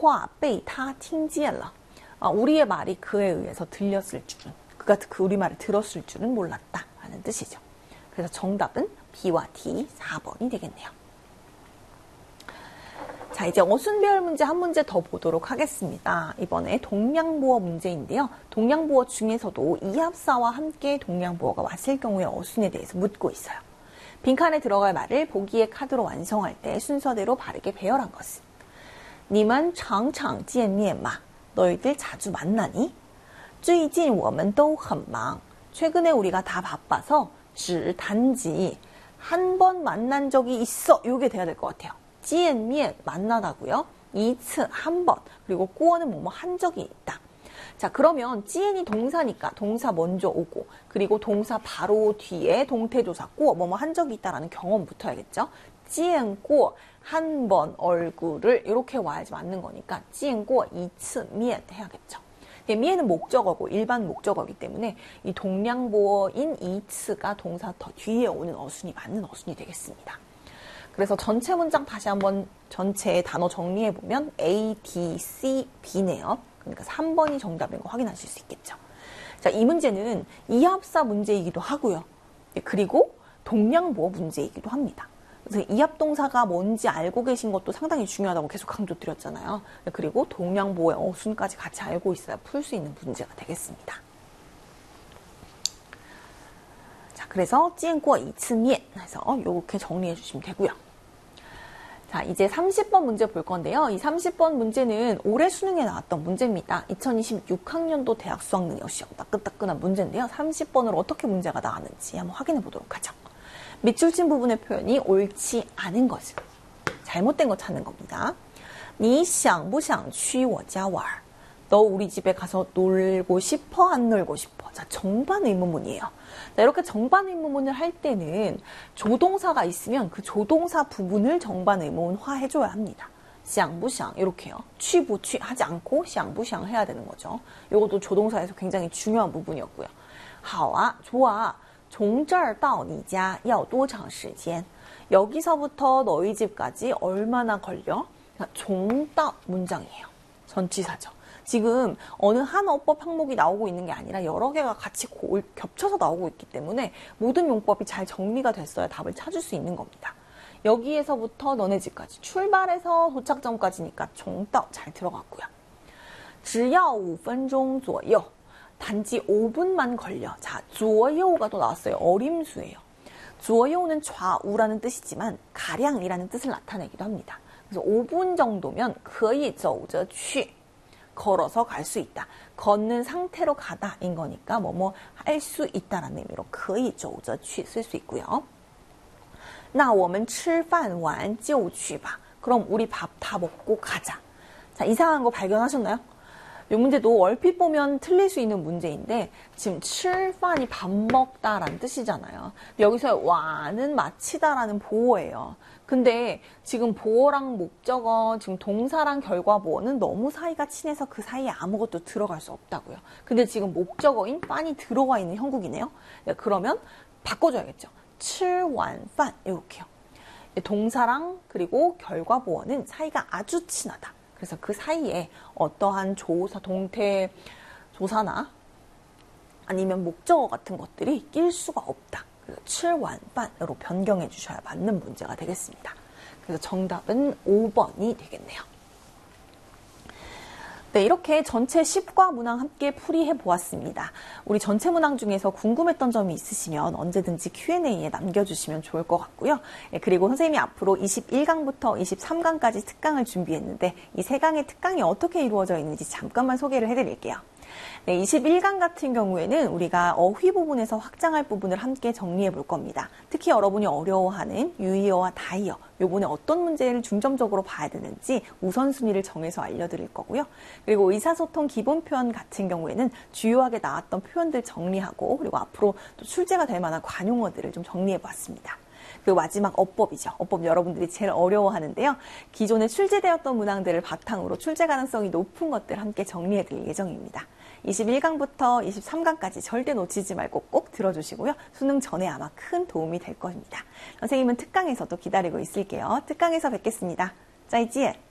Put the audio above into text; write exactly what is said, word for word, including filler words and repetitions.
话被他听见了. 아, 우리의 말이 그에 의해서 들렸을 줄은, 그가 그 우리 말을 들었을 줄은 몰랐다 하는 뜻이죠. 그래서 정답은 B와 D 사 번이 되겠네요. 자, 이제 어순 배열 문제 한 문제 더 보도록 하겠습니다. 이번에 동량보어 문제인데요. 동량보어 중에서도 이합사와 함께 동량보어가 왔을 경우의 어순에 대해서 묻고 있어요. 빈칸에 들어갈 말을 보기의 카드로 완성할 때 순서대로 바르게 배열한 것은 你们常常见面吗? 너희들 자주 만나니? 最近我们都很忙. 최근에 우리가 다 바빠서 只 단지 한 번 만난 적이 있어. 요게 돼야 될 것 같아요. 见面 만나다고요. 一次 한 번. 그리고 过는 뭐뭐 한 적이 있다. 자, 그러면 见이 동사니까 동사 먼저 오고 그리고 동사 바로 뒤에 동태조사 过 뭐뭐 한 적이 있다라는 경험 붙어야겠죠. 见过 한 번 얼굴을 이렇게 와야지 맞는 거니까 见过一次面 해야겠죠. 미에는 목적어고 일반 목적어이기 때문에 이 동량보어인 이츠가 동사 더 뒤에 오는 어순이 맞는 어순이 되겠습니다. 그래서 전체 문장 다시 한번 전체 단어 정리해보면 A, D, C, B네요. 그러니까 삼 번이 정답인 거 확인하실 수 있겠죠. 자, 이 문제는 이합사 문제이기도 하고요. 그리고 동량보어 문제이기도 합니다. 그래서 이합동사가 뭔지 알고 계신 것도 상당히 중요하다고 계속 강조드렸잖아요. 그리고 동량보어의 어순까지 같이 알고 있어야 풀 수 있는 문제가 되겠습니다. 자, 그래서 见过一次面 해서 이렇게 정리해 주시면 되고요. 자, 이제 삼십 번 문제 볼 건데요. 이 삼십 번 문제는 올해 수능에 나왔던 문제입니다. 이천이십육 학년도 대학 수학능력 시험 따끈따끈한 문제인데요. 삼십 번으로 어떻게 문제가 나왔는지 한번 확인해 보도록 하죠. 밑줄 친 부분의 표현이 옳지 않은 것은 잘못된 거 찾는 겁니다. 你想不想去我家玩? 너 우리 집에 가서 놀고 싶어? 안 놀고 싶어? 자, 정반 의문문이에요. 자, 이렇게 정반 의문문을 할 때는 조동사가 있으면 그 조동사 부분을 정반 의문화 해줘야 합니다. 想不想 이렇게요. 去不去 하지 않고 想不想해야 되는 거죠. 이것도 조동사에서 굉장히 중요한 부분이었고요. 好啊, 좋아. 从这儿到你家要多长时间? 여기서부터 너희 집까지 얼마나 걸려? 종다 문장이에요. 전치사죠. 지금 어느 한 어법 항목이 나오고 있는 게 아니라 여러 개가 같이 고, 겹쳐서 나오고 있기 때문에 모든 용법이 잘 정리가 됐어야 답을 찾을 수 있는 겁니다. 여기에서부터 너네 집까지 출발해서 도착점까지니까 종다 잘 들어갔고요. 只要五分钟左右 단지 오 분만 걸려. 자, 左右가 또 나왔어요. 어림수예요. 左右는 좌우라는 뜻이지만 가량이라는 뜻을 나타내기도 합니다. 그래서 오 분 정도면 可以走着去 걸어서 갈 수 있다. 걷는 상태로 가다인 거니까 뭐뭐 할 수 있다라는 의미로 可以走着去 쓸 수 있고요. 那我们吃饭完就去吧. 그럼 우리 밥 다 먹고 가자. 자, 이상한 거 발견하셨나요? 이 문제도 얼핏 보면 틀릴 수 있는 문제인데 지금 吃饭이 밥 먹다라는 뜻이잖아요. 여기서 와는 마치다라는 보어예요. 근데 지금 보어랑 목적어, 지금 동사랑 결과 보어는 너무 사이가 친해서 그 사이에 아무것도 들어갈 수 없다고요. 근데 지금 목적어인 빤이 들어가 있는 형국이네요. 네, 그러면 바꿔줘야겠죠. 吃完饭 이렇게요. 동사랑 그리고 결과 보어는 사이가 아주 친하다. 그래서 그 사이에 어떠한 조사, 동태 조사나 아니면 목적어 같은 것들이 낄 수가 없다. 그래서 吃完饭으로 변경해 주셔야 맞는 문제가 되겠습니다. 그래서 정답은 오 번이 되겠네요. 네, 이렇게 전체 십과 문항 함께 풀이해 보았습니다. 우리 전체 문항 중에서 궁금했던 점이 있으시면 언제든지 큐 앤 에이에 남겨주시면 좋을 것 같고요. 예, 그리고 선생님이 앞으로 이십일 강부터 이십삼 강까지 특강을 준비했는데 이 세 강의 특강이 어떻게 이루어져 있는지 잠깐만 소개를 해드릴게요. 네, 이십일 강 같은 경우에는 우리가 어휘 부분에서 확장할 부분을 함께 정리해 볼 겁니다. 특히 여러분이 어려워하는 유의어와 다이어, 요번에 어떤 문제를 중점적으로 봐야 되는지 우선순위를 정해서 알려드릴 거고요. 그리고 의사소통 기본 표현 같은 경우에는 주요하게 나왔던 표현들 정리하고 그리고 앞으로 또 출제가 될 만한 관용어들을 좀 정리해 보았습니다. 그리고 마지막 어법이죠. 어법 여러분들이 제일 어려워하는데요. 기존에 출제되었던 문항들을 바탕으로 출제 가능성이 높은 것들 함께 정리해드릴 예정입니다. 이십일 강부터 이십삼 강까지 절대 놓치지 말고 꼭 들어주시고요. 수능 전에 아마 큰 도움이 될 겁니다. 선생님은 특강에서도 기다리고 있을게요. 특강에서 뵙겠습니다. 再见.